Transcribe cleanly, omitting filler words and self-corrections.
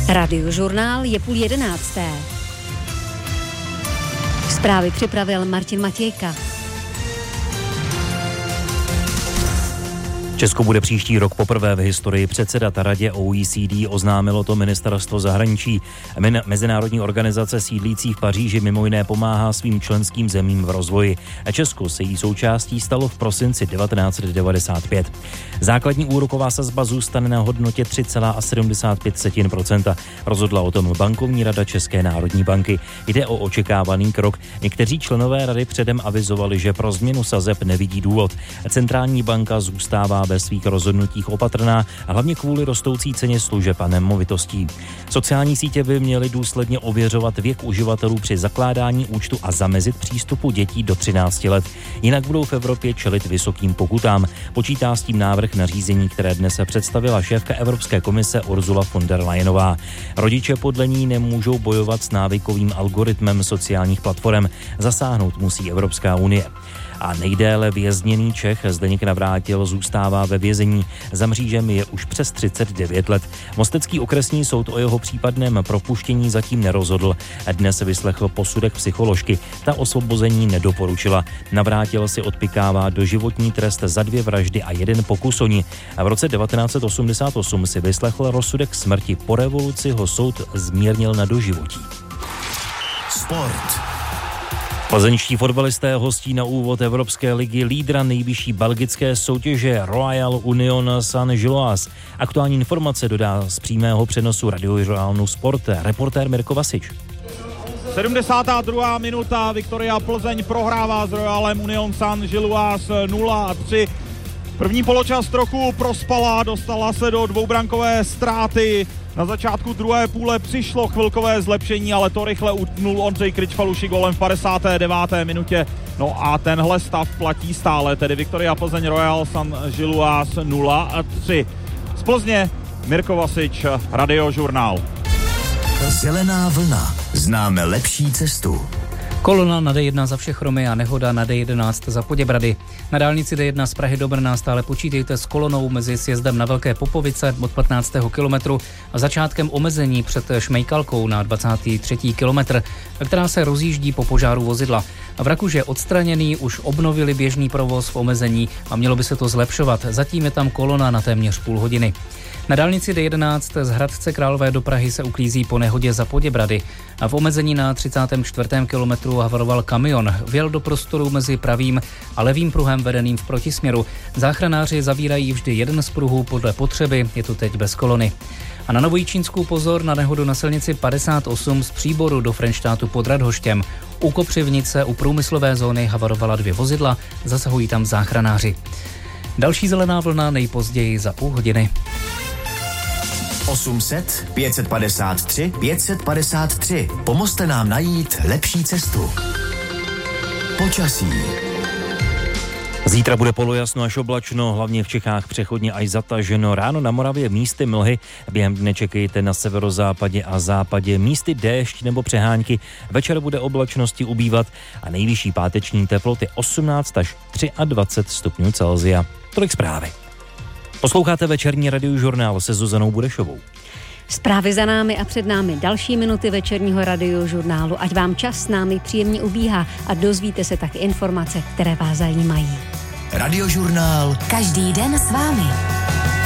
Radiožurnál je 10:30. Zprávy připravil Martin Matějka. Česko bude příští rok poprvé v historii předsedat Radě OECD, oznámilo to ministerstvo zahraničí. Mezinárodní organizace sídlící v Paříži mimo jiné pomáhá svým členským zemím v rozvoji. Česko se jí součástí stalo v prosinci 1995. Základní úroková sazba zůstane na hodnotě 3,75%. Rozhodla o tom bankovní rada České národní banky. Jde o očekávaný krok. Někteří členové rady předem avizovali, že pro změnu sazeb nevidí důvod. Centrální banka zůstává ve svých rozhodnutích opatrná, hlavně kvůli rostoucí ceně služeb a nemovitostí. Sociální sítě by měly důsledně ověřovat věk uživatelů při zakládání účtu a zamezit přístupu dětí do 13 let. Jinak budou v Evropě čelit vysokým pokutám. Počítá s tím návrh nařízení, které dnes se představila šéfka Evropské komise Ursula von der Leyenová. Rodiče podle ní nemůžou bojovat s návykovým algoritmem sociálních platform. Zasáhnout musí Evropská unie. A nejdéle vězněný Čech Zdeněk Navrátil zůstává ve vězení. Za mřížem je už přes 39 let. Mostecký okresní soud o jeho případném propuštění zatím nerozhodl. Dnes vyslechl posudek psycholožky. Ta osvobození nedoporučila. Navrátil si odpykává doživotní trest za 2 vraždy a 1 pokus o ní. V roce 1988 si vyslechl rozsudek smrti. Po revoluci ho soud zmírnil na doživotí. Sport. Plzeňští fotbalisté hostí na úvod Evropské ligy lídra nejvyšší belgické soutěže Royal Union Saint-Gilloise. Aktuální informace dodá z přímého přenosu Radiožurnálu Sport reportér Mirko Vasič. 72. minuta, Viktoria Plzeň prohrává s Royalem Union Saint-Gilloise 0-3. První poločas trochu prospala, dostala se do dvoubrankové ztráty. Na začátku druhé půle přišlo chvilkové zlepšení, ale to rychle utnul Ondřej Kryčfaluši golem v 59. minutě. No a tenhle stav platí stále, tedy Viktoria Plzeň Royal Saint-Gilloise 0-3. Z Plzně Mirko Vasič, Radiožurnál. Zelená vlna. Známe lepší cestu. Kolona na D1 za Všechromy a nehoda na D11 za Poděbrady. Na dálnici D1 z Prahy do Brna stále počítejte s kolonou mezi sjezdem na Velké Popovice od 15. kilometru a začátkem omezení před Šmejkalkou na 23. kilometr, která se rozjíždí po požáru vozidla. V Rakuže odstraněný už obnovili běžný provoz v omezení a mělo by se to zlepšovat. Zatím je tam kolona na téměř půl hodiny. Na dálnici D11 z Hradce Králové do Prahy se uklízí po nehodě za Poděbrady a v omezení na 34. kilometru havaroval kamion. Vjel do prostoru mezi pravým a levým pruhem vedeným v protisměru. Záchranáři zavírají vždy jeden z pruhů podle potřeby, je to teď bez kolony. A na Novojičínsku pozor na nehodu na silnici 58 z Příboru do Frenštátu pod Radhoštěm. U Kopřivnice u průmyslové zóny havarovala 2 vozidla, zasahují tam záchranáři. Další zelená vlna nejpozději za půl hodiny. 800 553 553. Pomozte nám najít lepší cestu. Počasí. Zítra bude polojasno až oblačno, hlavně v Čechách přechodně až zataženo. Ráno na Moravě místy mlhy, během dne čekejte na severozápadě a západě místy déšť nebo přehánky. Večer bude oblačnosti ubývat a nejvyšší páteční teploty 18 až 23 stupňů Celsia. Tolik zprávy. Posloucháte večerní Radiožurnál se Zuzanou Burešovou. Zprávy za námi a před námi další minuty večerního Radiožurnálu. Ať vám čas s námi příjemně ubíhá a dozvíte se tak informace, které vás zajímají. Radiožurnál. Každý den s vámi.